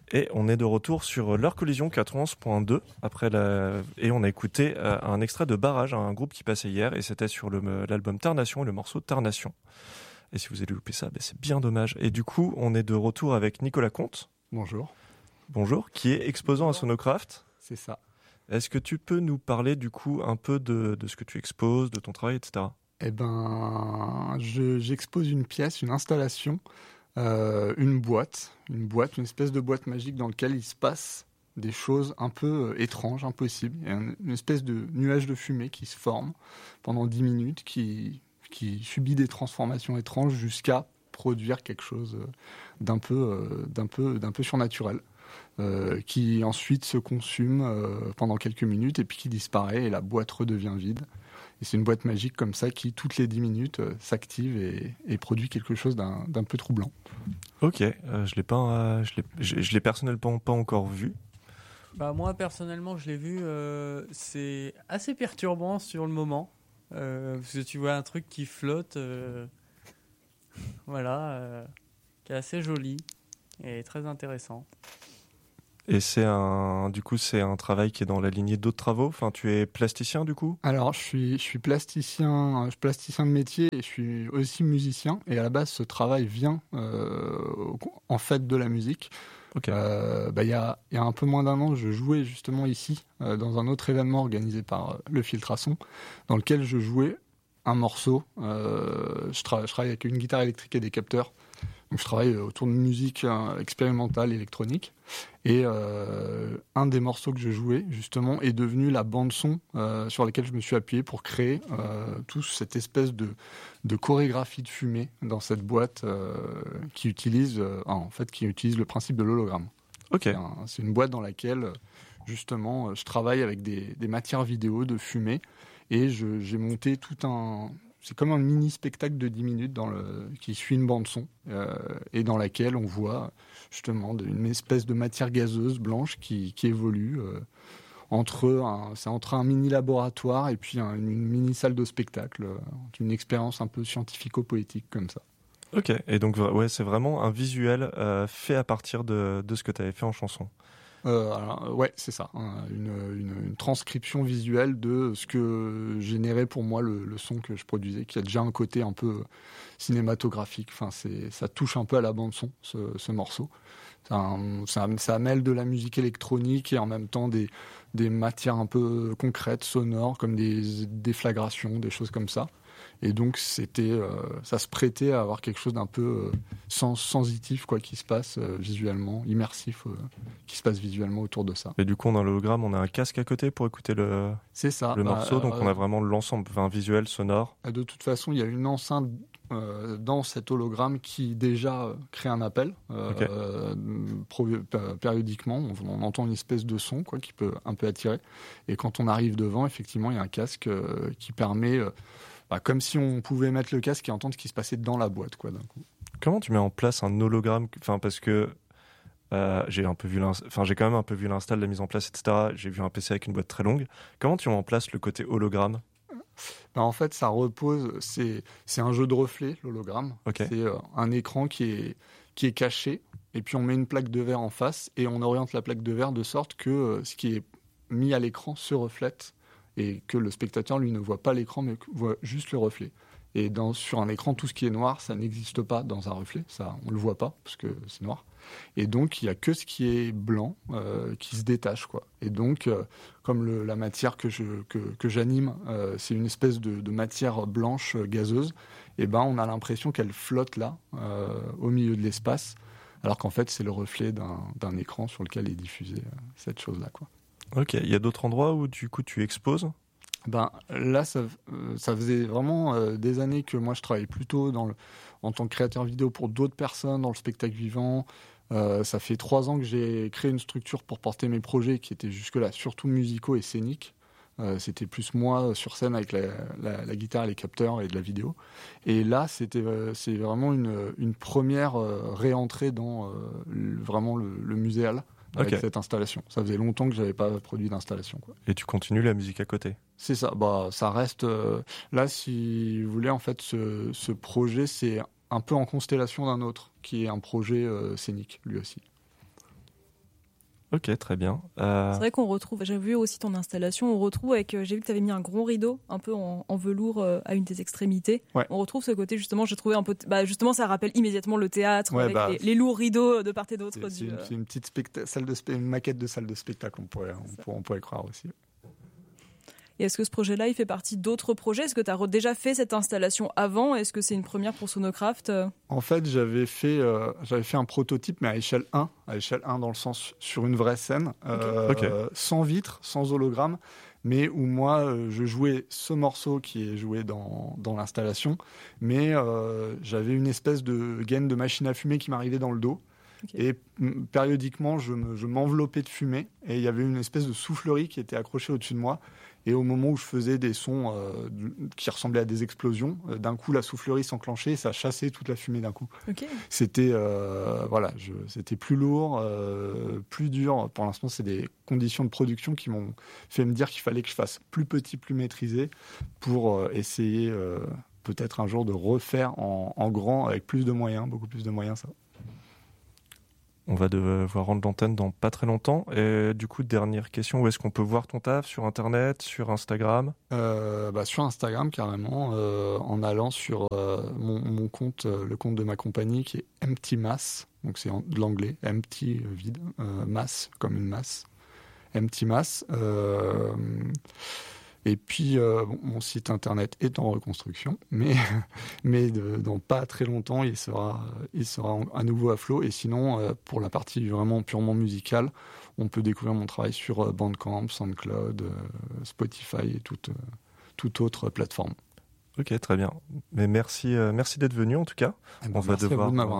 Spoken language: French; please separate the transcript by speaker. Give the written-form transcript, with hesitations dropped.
Speaker 1: Et on est de retour sur L'Heure Collision 91.2 et on a écouté un extrait de Barrage, un groupe qui passait hier, et c'était sur l'album Tarnation et le morceau Tarnation. Et si vous avez loupé ça, c'est bien dommage. Et du coup, on est de retour avec Nicolas Comte.
Speaker 2: Bonjour.
Speaker 1: Bonjour, qui est exposant à Sonocraft.
Speaker 2: C'est ça.
Speaker 1: Est-ce que tu peux nous parler du coup un peu de ce que tu exposes, de ton travail, etc.
Speaker 2: J'expose une pièce, une installation, une une espèce de boîte magique dans laquelle il se passe des choses un peu étranges, impossibles. Il y a une espèce de nuage de fumée qui se forme pendant 10 minutes, qui subit des transformations étranges jusqu'à produire quelque chose d'un peu surnaturel. Qui ensuite se consume pendant quelques minutes et puis qui disparaît et la boîte redevient vide. Et c'est une boîte magique comme ça qui, toutes les 10 minutes, s'active et produit quelque chose d'un peu troublant.
Speaker 1: Ok, je l'ai personnellement pas encore vu.
Speaker 3: Moi, personnellement, je l'ai vu, c'est assez perturbant sur le moment, parce que tu vois un truc qui flotte, qui est assez joli et très intéressant.
Speaker 1: Et c'est un travail qui est dans la lignée d'autres travaux. Enfin, tu es plasticien du coup ?
Speaker 2: Alors, je suis plasticien de métier et je suis aussi musicien. Et à la base, ce travail vient en fait de la musique.
Speaker 1: Okay.
Speaker 2: Il y a un peu moins d'un an, je jouais justement ici dans un autre événement organisé par le Filtrason, dans lequel je jouais un morceau. Je travaille avec une guitare électrique et des capteurs. Donc je travaille autour de musique expérimentale, électronique. Et un des morceaux que je jouais, justement, est devenu la bande-son sur laquelle je me suis appuyé pour créer toute cette espèce de chorégraphie de fumée dans cette boîte qui utilise le principe de l'hologramme.
Speaker 1: Okay.
Speaker 2: C'est une boîte dans laquelle, justement, je travaille avec des matières vidéo de fumée et j'ai monté tout un... C'est comme un mini-spectacle de 10 minutes qui suit une bande-son et dans laquelle on voit justement une espèce de matière gazeuse blanche qui évolue entre un mini-laboratoire et puis une mini-salle de spectacle, une expérience un peu scientifico-poétique comme ça.
Speaker 1: Ok, et donc c'est vraiment un visuel fait à partir de ce que tu avais fait en chanson.
Speaker 2: C'est ça, une transcription visuelle de ce que générait pour moi le son que je produisais, qui a déjà un côté un peu cinématographique. Enfin, ça touche un peu à la bande son, ce morceau. Ça mêle de la musique électronique et en même temps des matières un peu concrètes, sonores, comme des déflagrations, des choses comme ça. Et donc ça se prêtait à avoir quelque chose d'un peu sensitif qui se passe visuellement, immersif, qui se passe visuellement autour de ça.
Speaker 1: Et du coup, dans l'hologramme, on a un casque à côté pour écouter le morceau, donc on a vraiment l'ensemble, visuel, sonore.
Speaker 2: De toute façon, il y a une enceinte dans cet hologramme qui déjà crée un appel.
Speaker 1: Okay.
Speaker 2: Périodiquement, on entend une espèce de son qui peut un peu attirer. Et quand on arrive devant, effectivement, il y a un casque qui permet... comme si on pouvait mettre le casque et entendre ce qui se passait dans la boîte, d'un coup.
Speaker 1: Comment tu mets en place un hologramme ? Parce que j'ai quand même un peu vu l'install, la mise en place, etc. J'ai vu un PC avec une boîte très longue. Comment tu mets en place le côté hologramme ?
Speaker 2: En fait, ça repose. C'est un jeu de reflets, l'hologramme.
Speaker 1: Okay.
Speaker 2: C'est un écran qui est caché, et puis on met une plaque de verre en face et on oriente la plaque de verre de sorte que ce qui est mis à l'écran se reflète. Et que le spectateur, lui, ne voit pas l'écran, mais voit juste le reflet. Et sur un écran, tout ce qui est noir, ça n'existe pas dans un reflet. Ça, on le voit pas, parce que c'est noir. Et donc, il y a que ce qui est blanc qui se détache, Et donc, comme la matière que j'anime, c'est une espèce de matière blanche gazeuse, et on a l'impression qu'elle flotte là, au milieu de l'espace, alors qu'en fait, c'est le reflet d'un écran sur lequel est diffusée cette chose-là,
Speaker 1: Ok, il y a d'autres endroits où du coup tu exposes ?
Speaker 2: Là, ça faisait vraiment des années que moi je travaillais plutôt en tant que créateur vidéo pour d'autres personnes dans le spectacle vivant. Ça fait 3 ans que j'ai créé une structure pour porter mes projets qui étaient jusque-là surtout musicaux et scéniques. C'était plus moi sur scène avec la guitare, les capteurs et de la vidéo. Et là, c'est vraiment une première réentrée dans vraiment le muséal. Avec cette installation. Ça faisait longtemps que j'avais pas produit d'installation.
Speaker 1: Et tu continues la musique à côté ?
Speaker 2: C'est ça. Ça reste... là, si vous voulez, en fait, ce projet, c'est un peu en constellation d'un autre, qui est un projet scénique, lui aussi.
Speaker 1: Ok, très bien.
Speaker 4: C'est vrai qu'on retrouve, j'ai vu aussi ton installation, on retrouve j'ai vu que tu avais mis un gros rideau, un peu en velours à une des extrémités.
Speaker 2: Ouais.
Speaker 4: On retrouve ce côté, justement, j'ai trouvé un peu, justement, ça rappelle immédiatement le théâtre,
Speaker 2: Ouais,
Speaker 4: avec les lourds rideaux de part et d'autre.
Speaker 2: C'est une petite une maquette de salle de spectacle, on pourrait croire aussi.
Speaker 4: Et est-ce que ce projet-là, il fait partie d'autres projets ? Est-ce que tu as déjà fait cette installation avant ? Est-ce que c'est une première pour Sonocraft ?
Speaker 2: En fait, j'avais fait un prototype, mais à échelle 1 dans le sens sur une vraie scène, sans vitre, sans hologramme, mais où moi, je jouais ce morceau qui est joué dans l'installation, mais j'avais une espèce de gaine de machine à fumer qui m'arrivait dans le dos. Okay. Et périodiquement, je m'enveloppais de fumée, et il y avait une espèce de soufflerie qui était accrochée au-dessus de moi. Et au moment où je faisais des sons qui ressemblaient à des explosions, d'un coup la soufflerie s'enclenchait et ça chassait toute la fumée d'un coup.
Speaker 4: Okay.
Speaker 2: C'était c'était plus lourd, plus dur. Pour l'instant, c'est des conditions de production qui m'ont fait me dire qu'il fallait que je fasse plus petit, plus maîtrisé pour essayer peut-être un jour de refaire en grand avec plus de moyens, beaucoup plus de moyens. Ça.
Speaker 1: On va devoir rendre l'antenne dans pas très longtemps. Et du coup, dernière question, où est-ce qu'on peut voir ton taf ? Sur Internet, sur Instagram ?
Speaker 2: Sur Instagram, carrément, en allant sur mon compte, le compte de ma compagnie, qui est Empty Mass. Donc c'est de l'anglais, empty, vide, mass, comme une masse. Empty Mass. Et puis, mon site internet est en reconstruction, mais dans pas très longtemps, il sera à nouveau à flot. Et sinon, pour la partie vraiment purement musicale, on peut découvrir mon travail sur Bandcamp, SoundCloud, Spotify et toute autre plateforme.
Speaker 1: Ok, très bien. Mais merci d'être venu en tout cas.
Speaker 2: On va devoir